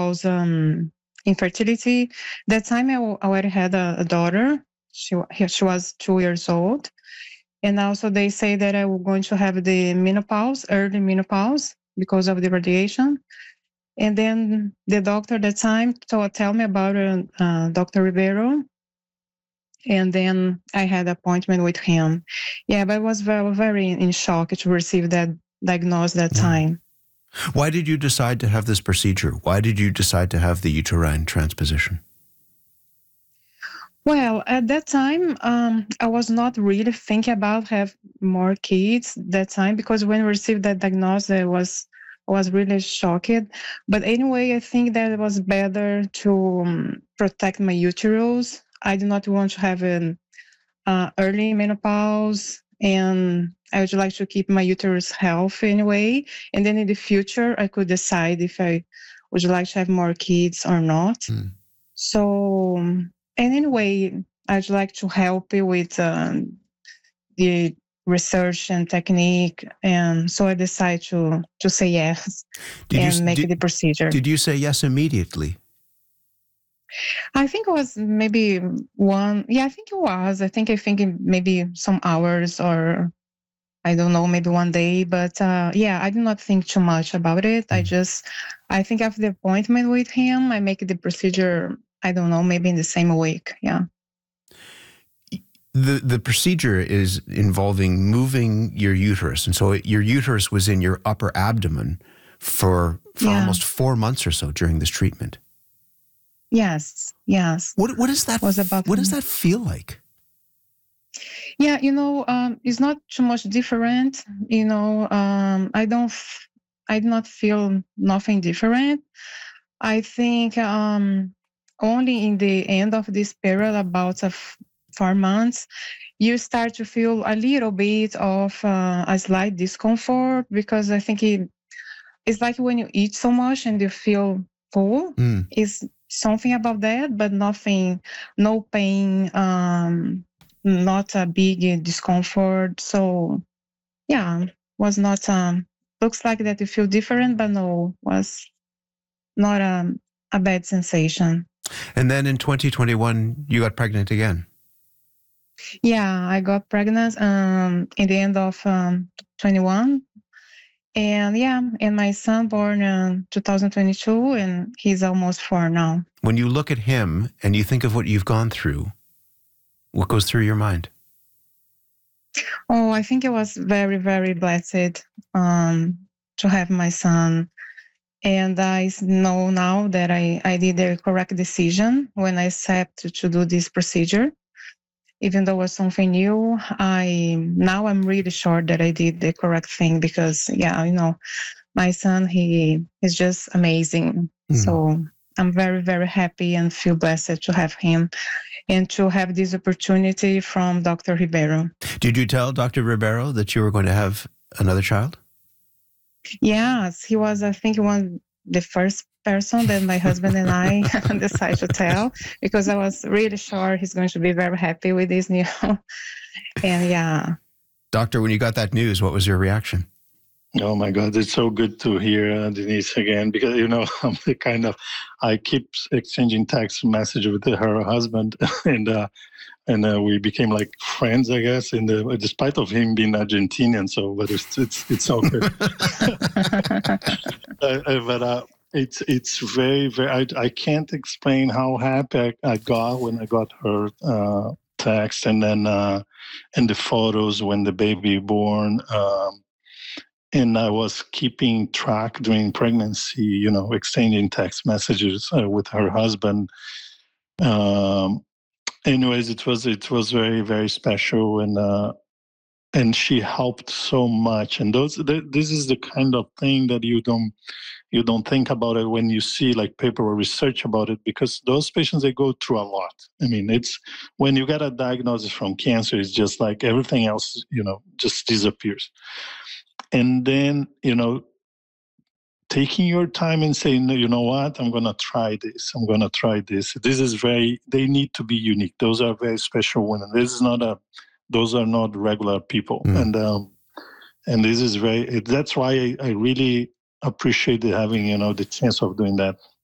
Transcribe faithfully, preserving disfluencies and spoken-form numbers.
menopause, um, infertility. That time I al- already had a, a daughter. She wa- he- she was two years old, and also they say that I was going to have the menopause, early menopause, because of the radiation. And then the doctor at that time told tell me about uh, uh, Doctor Ribeiro, and then I had an appointment with him. Yeah, but I was very, very in shock to receive that diagnosis that Yeah. time. Why did you decide to have this procedure? Why did you decide to have the uterine transposition? Well, at that time, um, I was not really thinking about have more kids that time, because when I received that diagnosis, I was I was really shocked. But anyway, I think that it was better to um, protect my uterus. I do not want to have an uh, early menopause, and I would like to keep my uterus healthy anyway. And then in the future, I could decide if I would like to have more kids or not. Mm. So, um, and anyway, I'd like to help you with um, the research and technique, and so I decided to to say yes Did you and make did, the procedure. did you say yes immediately? I think it was maybe one. Yeah, I think it was. I think I think in maybe some hours, or I don't know, maybe one day. But uh, yeah, I do not think too much about it. I just, I think after the appointment with him, I make the procedure. I don't know, maybe in the same week. Yeah. The the procedure is involving moving your uterus, and so your uterus was in your upper abdomen for for Yeah. almost four months or so during this treatment. Yes. Yes. What what does that Was about what does that feel like? Yeah, you know, um, it's not too much different. You know, um, I don't, f- I do not feel nothing different. I think um, only in the end of this period, about a f- four months, you start to feel a little bit of uh, a slight discomfort, because I think it, it's like when you eat so much and you feel full. Mm. Is something about that, but nothing, no pain, um, not a big discomfort. So yeah, was not um looks like that you feel different, but no, was not um, a bad sensation. And then in twenty twenty-one, you got pregnant again. Yeah, I got pregnant um in the end of um twenty-one. And yeah, and my son born in two thousand twenty-two, and he's almost four now. When you look at him and you think of what you've gone through, what goes through your mind? Oh, I think it was very, very blessed um, to have my son. And I s- know now that I, I did the correct decision when I accepted to do this procedure. Even though it was something new, I now I'm really sure that I did the correct thing, because yeah, you know, my son, he is just amazing. Mm. So I'm very, very happy and feel blessed to have him and to have this opportunity from Doctor Ribeiro. Did you tell Doctor Ribeiro that you were going to have another child? Yes, he was, I think, one the first person that my husband and I decided to tell, because I was really sure he's going to be very happy with this new. And yeah. Doctor, when you got that news, what was your reaction? Oh my God, it's so good to hear uh, Denise again, because, you know, I'm the kind of, I keep exchanging text message with her husband, and uh, and uh, we became like friends, I guess, in the, despite of him being Argentinian, so, but it's, it's, it's all good. uh, uh, but uh, it's, it's very, very, I, I can't explain how happy I, I got when I got her uh, text, and then, uh, and the photos when the baby born, um, and I was keeping track during pregnancy, you know, exchanging text messages uh, with her husband. Um, anyways, it was it was very, very special, and uh, and she helped so much. And those th- this is the kind of thing that you don't you don't think about it when you see like paper or research about it, because those patients, they go through a lot. I mean, it's when you get a diagnosis from cancer, it's just like everything else, you know, just disappears. And then, you know, taking your time and saying, no, you know what, I'm going to try this. I'm going to try this. This is very, they need to be unique. Those are very special women. This is not a, those are not regular people. Mm. And, um, and this is very, it, that's why I, I really appreciate having, you know, the chance of doing that.